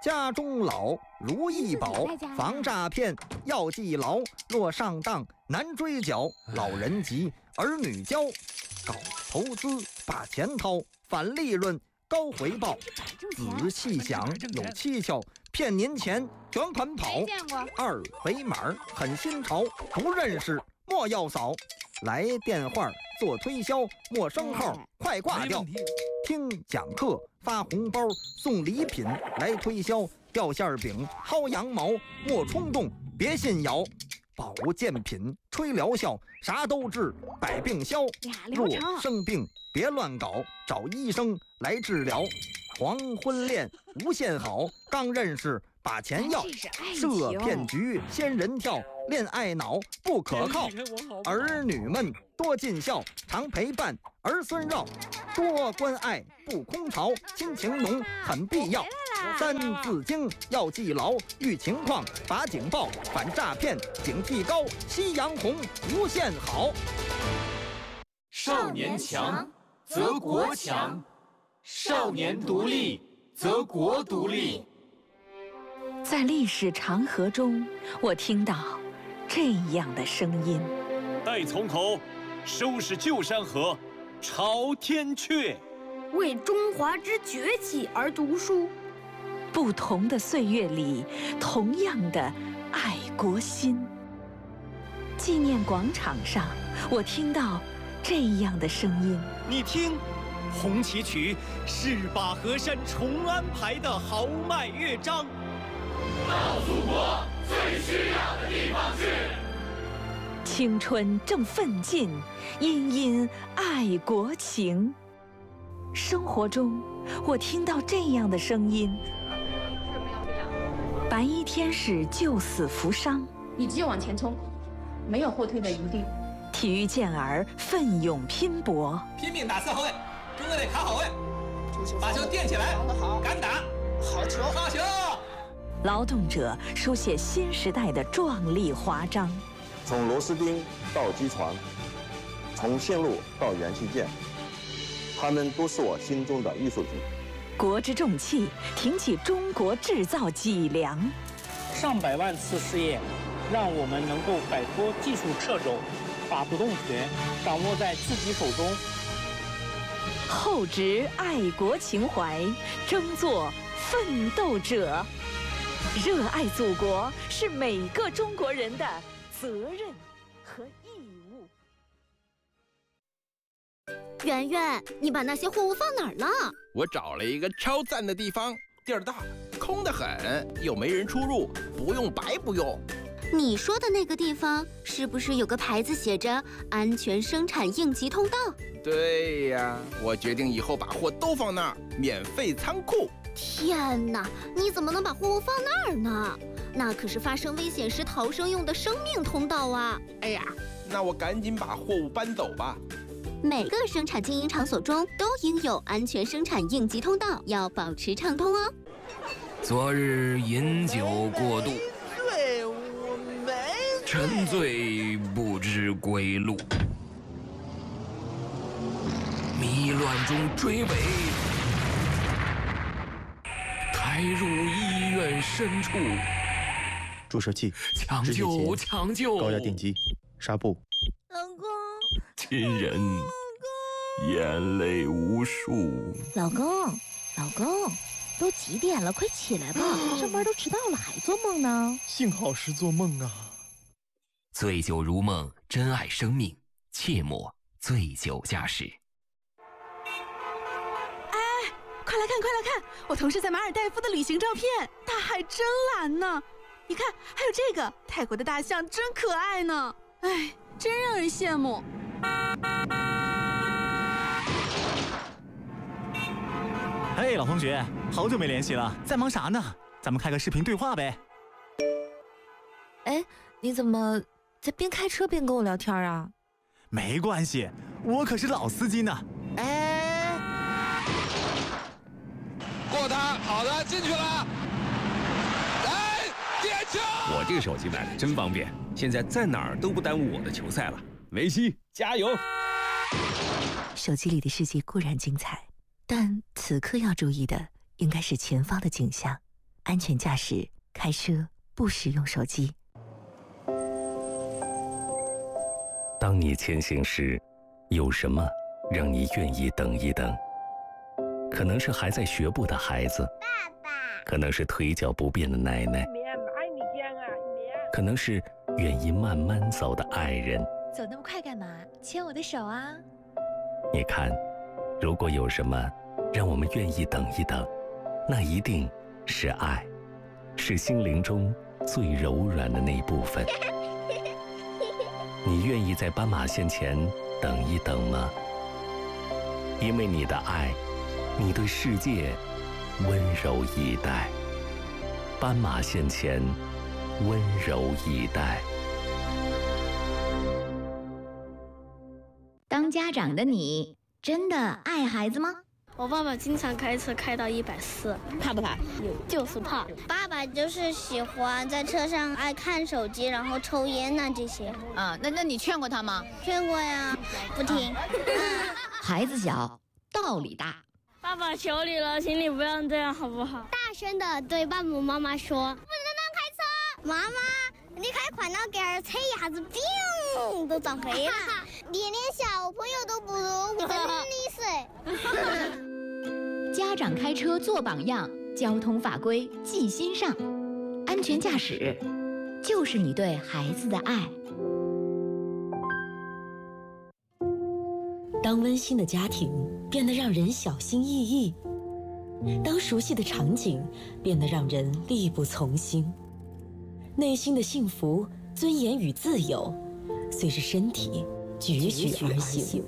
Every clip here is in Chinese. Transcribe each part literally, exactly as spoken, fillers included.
家中老，如意宝，防诈骗要记牢。若上当难追缴，老人急，儿女教。搞投资把钱掏，返利润高回报。仔细想有蹊跷，骗您钱卷款跑。二维码很新潮，不认识莫要扫。来电话做推销，陌生号快挂掉。听讲课发红包送礼品来推销，掉馅饼薅羊毛莫冲动别信谣。保健品吹疗效，啥都治百病消。若生病别乱搞，找医生来治疗。黄昏恋无限好，刚认识把钱要。设骗局仙人跳，恋爱脑不可靠。儿女们多尽孝，常陪伴儿孙绕。多关爱不空巢，亲情浓很必要。三字经要记牢，遇情况把警报，反诈骗警惕高，夕阳红无限好。 少年强则国强，少年独立则国独立。 在历史长河中，我听到这样的声音： 待从口，收拾旧山河，朝天阙。 为中华之崛起而读书。 不同的岁月里，同样的爱国心。纪念广场上，我听到这样的声音： 你听，红旗曲是把河山重安排的豪迈乐章。 到祖国最需要的地方去。 青春正奋进，殷殷爱国情。生活中，我听到这样的声音：白衣天使救死扶伤， 你只有往前冲，没有后退的余地。 体育健儿奋勇拼搏， 拼命打四后卫，中卫得卡好位，把球垫起来，敢打，好球，好球！ 劳动者书写新时代的壮丽华章。 从螺丝钉到机床，从线路到元器件，他们都是我心中的艺术品。 国之重器，挺起中国制造脊梁。 上百万次试验，让我们能够摆脱技术掣肘，把主动权掌握在自己手中。 厚植爱国情怀，争做奋斗者。热爱祖国是每个中国人的责任和义务。 圆圆，你把那些货物放哪儿了？ 我找了一个超赞的地方，地儿大，空得很，又没人出入，不用白不用。 你说的那个地方，是不是有个牌子写着“安全生产应急通道”？ 对呀，我决定以后把货都放那儿，免费仓库。 天哪，你怎么能把货物放那儿呢？那可是发生危险时逃生用的生命通道啊！ 哎呀，那我赶紧把货物搬走吧。 每个生产经营场所中都应有安全生产应急通道，要保持畅通哦。 昨日饮酒过度， 醉我没沉醉不知归路，迷乱中追尾，抬入医院深处。 注射器， 抢救，抢救！ 高压电击，纱布。 老公， 亲人，眼泪无数。 老公，老公，都几点了？快起来吧，上班都迟到了，还做梦呢。 幸好是做梦啊。 醉酒如梦，珍爱生命，切莫醉酒驾驶。 哎，快来看，快来看！我同事在马尔代夫的旅行照片，大海真蓝呢。你看，还有这个泰国的大象真可爱呢。哎，真让人羡慕。 嘿，老同学，好久没联系了，在忙啥呢？咱们开个视频对话呗。 哎，你怎么在边开车边跟我聊天啊？ 没关系，我可是老司机呢。 哎， 过他，好的，进去了。来，点球！ 我这个手机买的真方便，现在在哪儿都不耽误我的球赛了。梅西，加油！ 手机里的世界固然精彩，但此刻要注意的应该是前方的景象。 安全驾驶，开车不使用手机。 当你前行时，有什么让你愿意等一等？可能是还在学步的孩子，爸爸；可能是腿脚不便的奶奶，可能是愿意慢慢走的爱人。 走那么快干嘛？牵我的手啊！ 你看，如果有什么让我们愿意等一等，那一定是爱，是心灵中最柔软的那部分。你愿意在斑马线前等一等吗？因为你的爱，你对世界温柔以待。斑马线前，温柔以待。 当家长的你，真的爱孩子吗？ 我爸爸经常开车开到一百四， 怕不怕？ 就是怕。 爸爸就是喜欢在车上爱看手机，然后抽烟呐、啊、这些。 啊，那那你劝过他吗？ 劝过呀，不听。 孩子小，道理大。 爸爸求你了，请你不要这样好不好？ 大声的对爸爸妈妈说：“不能乱开车！妈妈，你开快了点儿，车一下子砰都撞飞了。你连小朋友都不如，真的是。” 家长开车做榜样，交通法规记心上，安全驾驶就是你对孩子的爱。 当温馨的家庭变得让人小心翼翼，当熟悉的场景变得让人力不从心，内心的幸福、尊严与自由，随着身体踽踽而行。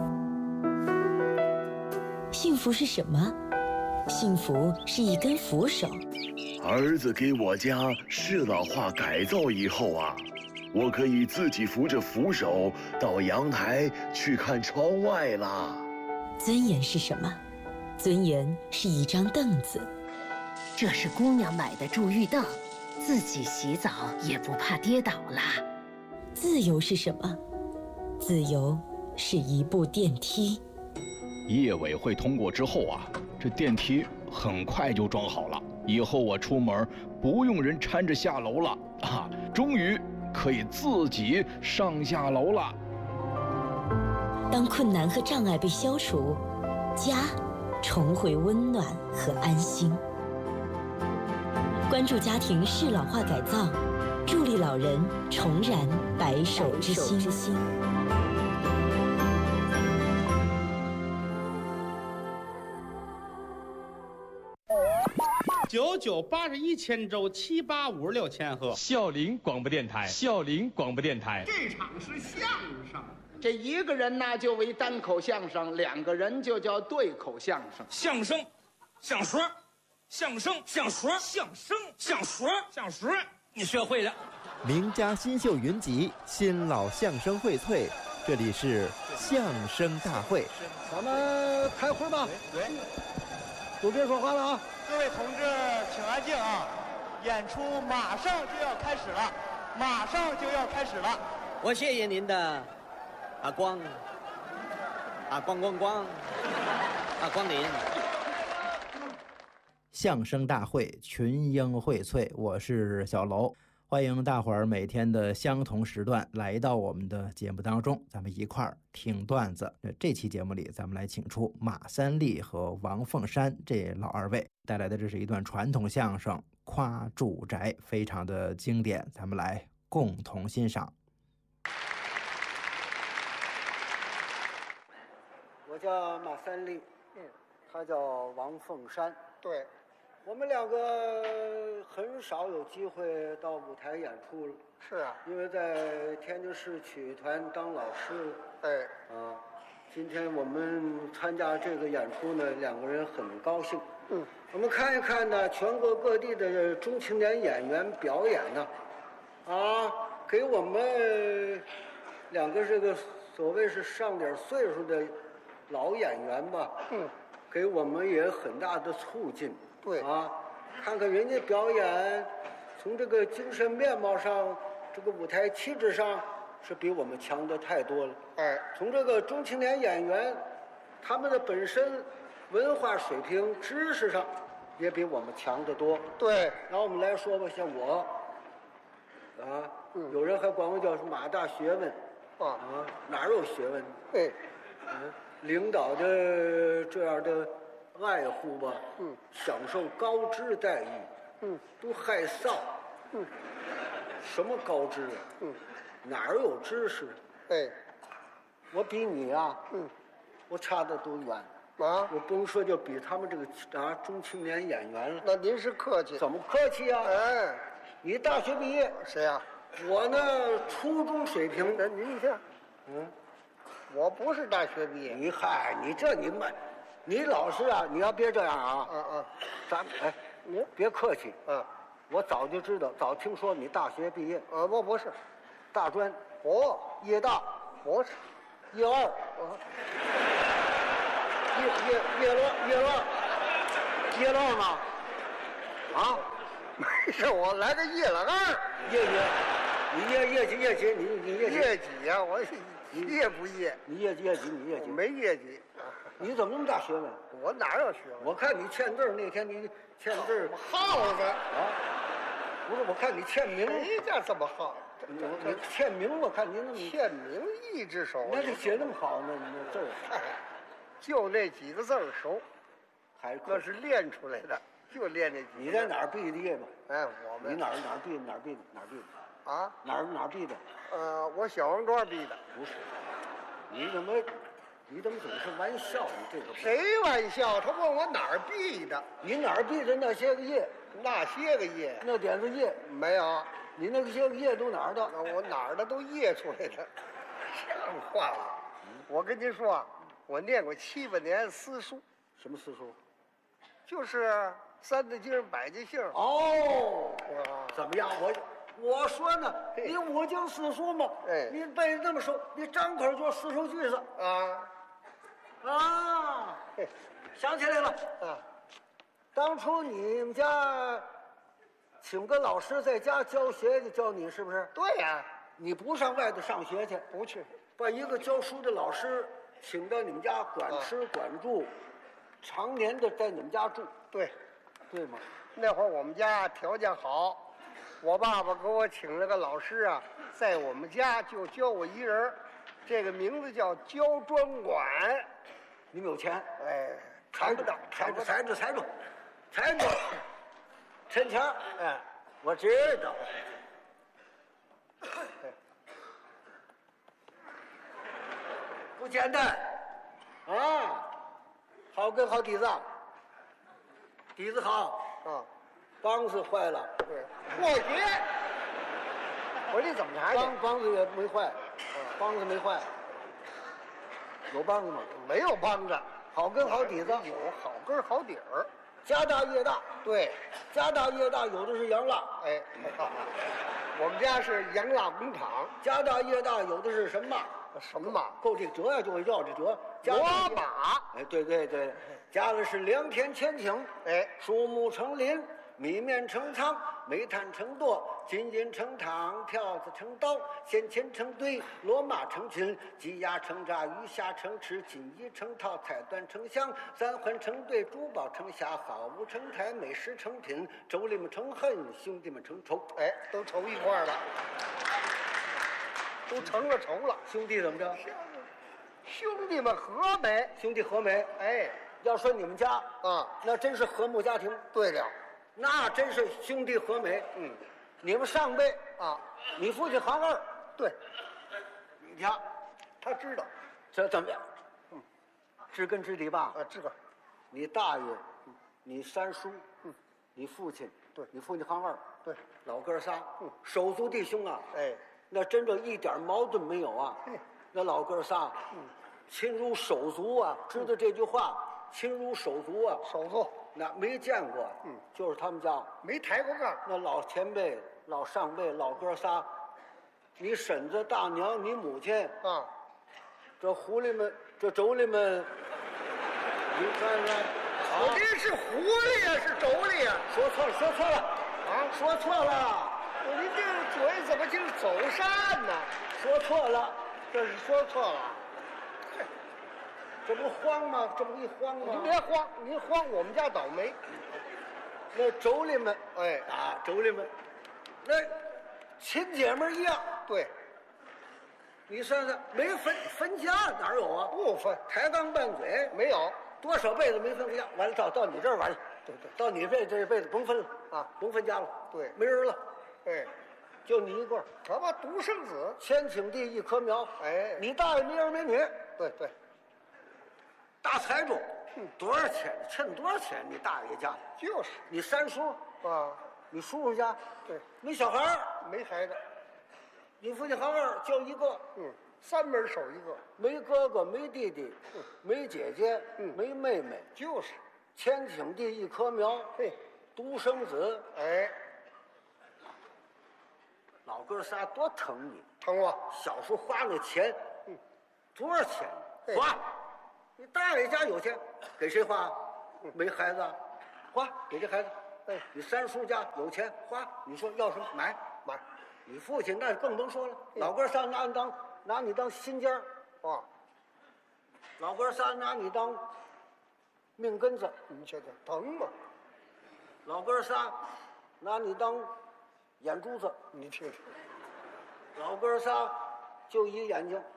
幸福是什么？幸福是一根扶手。 儿子给我家适老化改造以后啊，我可以自己扶着扶手到阳台去看窗外啦。 尊严是什么？尊严是一张凳子。 这是姑娘买的助浴凳，自己洗澡也不怕跌倒啦。 自由是什么？自由是一部电梯。 业委会通过之后啊，这电梯很快就装好了，以后我出门不用人搀着下楼了啊，终于可以自己上下楼了。 当困难和障碍被消除，家重回温暖和安心。关注家庭适老化改造，助力老人重燃白首之心。 九九八十一千周，七八五十六千赫。 孝陵广播电台，孝陵广播电台。 这场是相声，这一个人呢就为单口相声，两个人就叫对口相声。 相声，相说，相声，相说，相声，相说，相说，你学会了。 名家新秀云集，新老相声荟萃，这里是相声大会。 咱们开会吧。对，都别说话了啊！ 各位同志，请安静啊！演出马上就要开始了，马上就要开始了。 我谢谢您的啊光啊光光光啊光临。 相声大会群英荟萃，我是小楼，欢迎大伙儿每天的相同时段来到我们的节目当中，咱们一块儿听段子。这期节目里，咱们来请出马三立和王凤山这老二位带来的，这是一段传统相声《夸住宅》，非常的经典，咱们来共同欣赏。 我叫马三立，嗯，他叫王凤山， 对。 我们两个很少有机会到舞台演出了， 是啊， 因为在天津市曲艺团当老师。 哎， 啊，今天我们参加这个演出呢，两个人很高兴。 嗯， 我们看一看呢，全国各地的中青年演员表演呢，啊，给我们两个这个所谓是上点岁数的老演员吧， 嗯， 给我们也很大的促进。 对啊，看看人家表演，从这个精神面貌上，这个舞台气质上，是比我们强的太多了。 哎， 从这个中青年演员，他们的本身文化水平、知识上， 也比我们强得多。 对， 拿我们来说吧，像我，啊，嗯、有人还管我叫马大学问，啊啊，哪有学问？ 对， 嗯，领导的这样的爱护吧，嗯，享受高知待遇，嗯，都害臊，嗯，什么高知啊？嗯，哪有知识？ 哎， 我比你啊，嗯，我差得多远？ 啊， 我甭说，就比他们这个啊中青年演员了。 那您是客气？ 怎么客气啊？ 哎， 你大学毕业？ 谁呀、啊？ 我呢，初中水平。 那您看， 嗯， 我不是大学毕业。 你嗨，你这你慢，你老师啊，你要别这样啊。 嗯嗯， 咱哎， 您别客气。 嗯， 我早就知道，早听说你大学毕业。 啊，我不是， 大专。 哦， 夜大。 不是， 夜二。 哦。 叶叶叶乐叶乐叶乐吗？啊， 没事，我来个叶老二。 叶几？你叶叶几叶几？你你叶几？ 叶几呀？我叶不叶？ 你叶几叶几？你叶几？ 没业绩。 你怎么那么大学问？ 我哪有学问？ 我看你签字那天，你签字耗子啊！不是，我看你签名， 谁家这么耗？ 你你签名，我看您那么签名一只手， 那你写那么好呢？你那字儿。 就那几个字儿熟， 还那是练出来的，就练那几个。 你在哪儿毕的业吧？ 哎，我们你哪儿哪儿毕哪儿毕的哪儿毕的？ 啊？ 哪儿哪儿毕的？ 呃，我小王庄毕的。 不是，你怎么你怎么总是玩笑？你这个谁玩笑？他问我哪儿毕的？ 你哪儿毕的那些个业？ 那些个业？ 那点子业没有？ 你那些个业都哪儿的？ 我哪儿的都业出来的，像话吗？我跟您说啊。我念过七八年私书， 什么私书？ 就是《三字经》《百家姓》。 哦，怎么样？我我说呢，你五经四书嘛，哎，你背那么熟，你张口就四书句子啊啊！想起来了，啊，当初你们家请个老师在家教学去教你，是不是？ 对呀、啊， 你不上外头上学去， 不去， 把一个教书的老师请到你们家管吃管住，常年的在你们家住， 对， 对吗？ 那会儿我们家条件好，我爸爸给我请了个老师啊，在我们家就教我一人，这个名字叫教专管。 你们有钱？ 哎， 踩不到，踩住，踩住，踩住，踩住，陈强，哎，我知道。不简单，啊，好根好底子，底子好， 啊， 梆子坏了， 对，破鞋。我说你怎么查去？ 梆梆子也没坏，梆子没坏，有梆子吗？ 没有梆子， 好根好底子， 有好根好底儿， 家大业大， 对， 家大业大，有的是洋蜡， 哎，我们家是洋蜡工厂， 家大业大，有的是什么？ 什么马？ 够这个折呀，就会绕这折。 骡马， 哎，对对对，加的是良田千顷， 哎， 树木成林，米面成仓，煤炭成垛，金银成堂，票子成刀，鲜钱成堆，骡马成群，鸡鸭成扎，鱼虾成池，锦衣成套，彩缎成箱，三环成对，珠宝成匣，好物成台，美食成品，妯娌们成恨，兄弟们成仇， 哎，都愁一块儿了。都成了仇了， 兄弟怎么着？ 兄弟们和美， 兄弟和美。 哎， 要说你们家啊， 那真是和睦家庭。 对了， 那真是兄弟和美。嗯，你们上辈啊， 你父亲行二， 对， 你家他知道， 这怎么样？嗯，知根知底吧？ 啊，知道。 你大爷，你三叔，嗯，你父亲， 对， 你父亲行二， 对， 老哥仨，嗯，手足弟兄啊， 哎。 那真正一点矛盾没有啊！那老哥仨，嗯，亲如手足啊，知道这句话，亲如手足啊， 手足那没见过，嗯，就是他们家没抬过杠。 那老前辈、老上辈、老哥仨，你婶子、大娘、你母亲啊， 这狐狸们、这妯娌们，你看看， 我这是狐狸呀，是妯娌呀， 说错了，说错了， 啊， 说错了。 您这个嘴怎么就是走扇呢？ 说错了， 这是说错了。 这不慌吗？这不一慌吗？ 您别慌，您慌我们家倒霉。 那妯娌们，哎啊，妯娌们，那亲姐们一样。对，你算算，没分分家哪有啊？不分，抬杠拌嘴没有，多少辈子没分家，完了到到你这儿完了，对对，到你这这辈子甭分了啊，甭分家了，对，没人了，哎，就你一个，好吧，独生子，千顷地一棵苗，哎，你大爷没儿没女，对对，大财主。多少钱？趁多少钱？你大爷家就是你三叔啊，你叔叔家对，没小孩儿，没孩子，你父亲好好就一个，嗯，三门手一个，没哥哥，没弟弟，嗯、没姐姐，嗯，没妹妹，就是千顷地一棵苗，嘿，独生子，哎，老哥仨多疼你，疼我。小时候花那钱，嗯，多少钱？花。你大爷家有钱，给谁花？没孩子，花给这孩子。哎，你三叔家有钱，花。你说要什么买买？你父亲那更甭说了，老哥仨拿你当拿你当心尖儿，啊，老哥仨拿你当命根子，你瞧瞧疼吗？老哥仨拿你当眼珠子，你听听。老哥仨就一眼睛。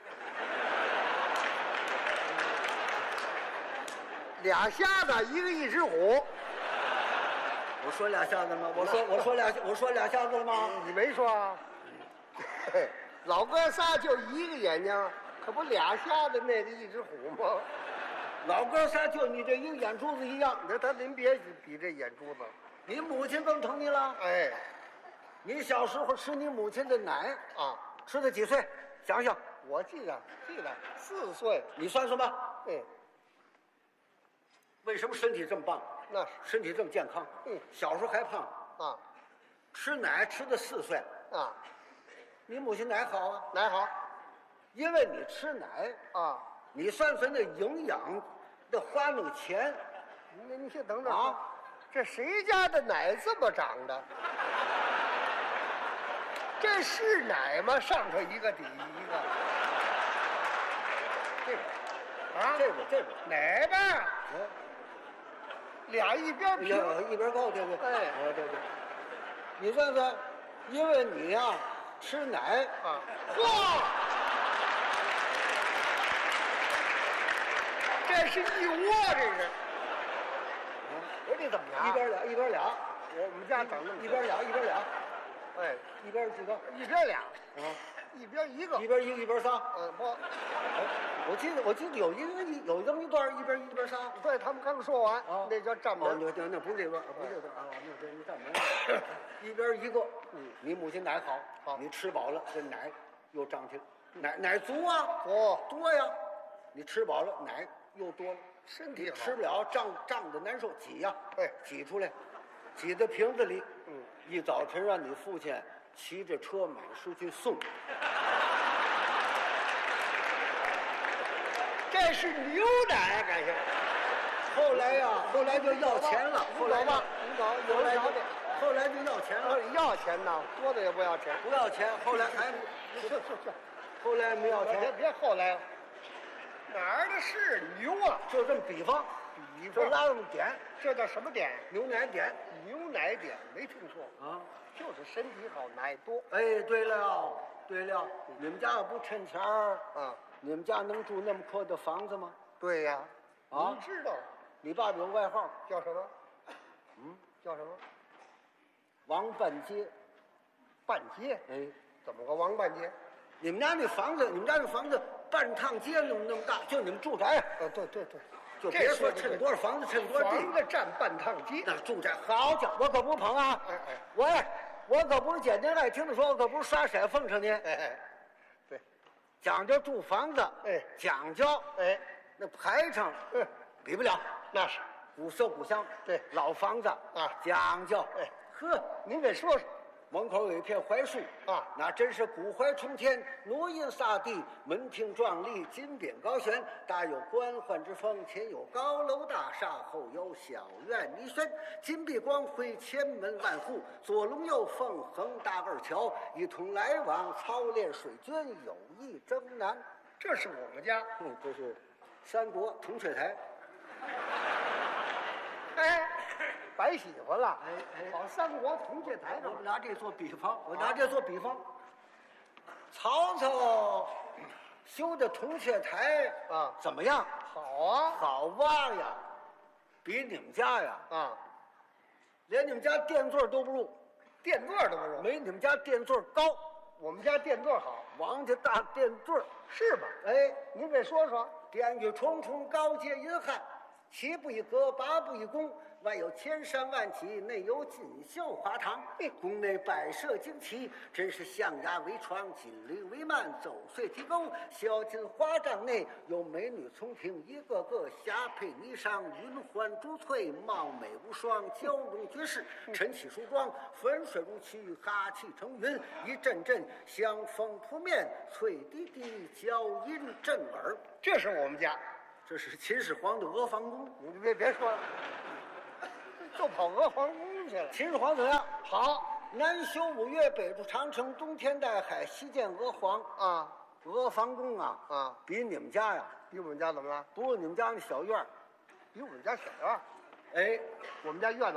俩瞎子，一个一只虎。我说俩瞎子吗？我说我说俩我说俩瞎子了吗？你没说啊。老哥仨就一个眼睛，可不俩瞎子那个一只虎吗？老哥仨就你这一个眼珠子一样。那他您别比这眼珠子，你母亲更疼你了。哎，你小时候吃你母亲的奶啊，吃的几岁？想想，我记得记得四岁。你算算吧。嗯。为什么身体这么棒？那是身体这么健康。嗯，小时候还胖啊，吃奶吃到四岁啊。你母亲奶好啊，奶好，因为你吃奶啊。你算算那营养，得花那个钱。那你先等等啊，这谁家的奶这么长的？这是奶吗？上头一个底一个。这个啊，这个这个哪个？嗯。俩一边平，一边高，对不对？哎，对对对。你算算，因为你呀、啊、吃奶啊，嚯，这是一窝，这是。我这怎么俩？一边俩，一边俩。我我们家长那么一边俩，一边俩。哎，一边几个？一边俩。啊，一边一个。一边一个，一边仨。嗯，不。我记得，我记得有一个有这么一段，一边一边仨。对，他们刚说完，啊、那叫站门。哦，那那不是这段，不是这段啊，那这站门。一边一个，嗯，你母亲奶好，好，你吃饱了，这奶又胀气了，奶奶足啊，多多呀，你吃饱了，奶又多了，身体吃不了，胀胀的难受，挤呀，哎，挤出来，挤在瓶子里，嗯，一早晨让你父亲骑着车满市去送。这是牛奶，感谢。后来呀、啊，后来就要钱了。后来吧，你搞有来的，后来就要钱了。要钱呢，多的也不要钱。不要钱，后来还是是是，后来没要钱。别别后来，哪儿的是牛啊？就这么比方，比方拉这么点，这叫什么点？牛奶点。牛奶点没听说啊？就是身体好，奶多。哎，对了，对了，你们家不趁钱儿啊？你们家能住那么阔的房子吗？对呀，啊，你知道，你爸爸有外号叫什么？嗯，叫什么？王半街。半街？哎，怎么个王半街？你们家那房子，你们家那房子半趟街那么那么大，就你们住宅。啊，对对对，就别说趁多少房子，趁多少地。房子占半趟街，那住宅。好家伙，我可不捧啊！哎哎，我我可不是简单爱听的说，我可不是刷色奉承您。哎哎。讲究住房子，哎，讲究，哎，那排场，嗯，比不了，那是古色古香，对，老房子啊，讲究，哎，呵，您给说说，门口有一片槐树啊，那真是古槐冲天，挪阴洒地，门庭壮丽，金匾高悬，大有官宦之风，前有高楼大厦，后有小院弥轩，金碧光辉，千门万户，左龙右凤，横搭二桥，一同来往，操练水军，有意征南。这是我们家，嗯，这是三国铜雀台。哎， 白喜欢了。哎哎，跑三国铜雀台上。 我拿这做比方，我拿这做比方。曹操修的铜雀台啊， 怎么样？ 好啊， 好挖呀，比你们家呀啊， 连你们家垫座都不如， 垫座都不如， 没你们家垫座高。 我们家垫座好， 王家大垫座是吧？ 哎， 您给说说。 殿宇重重，高洁阴汉，七步一阁，八步一宫，外有千山万起，内有锦绣华堂。宫内摆设旌旗，真是象牙为床，锦鲤为幔，走穗提钩。小金花帐内有美女从庭，一个个霞帔霓裳，云环珠翠，貌美无双，娇容绝世。晨起梳妆，粉水如曲，哈气成云，一阵阵香风扑面，翠滴滴，娇音震耳。 这是我们家， 这是秦始皇的阿房宫。 你别别说了，就跑阿房宫去了。 秦始皇怎么样？ 好， 南修五岳，北筑长城，东填岱海，西建阿房啊。 阿房宫啊啊， 比你们家呀， 比我们家怎么了？ 不是你们家那小院， 比我们家小院。 哎， 我们家院子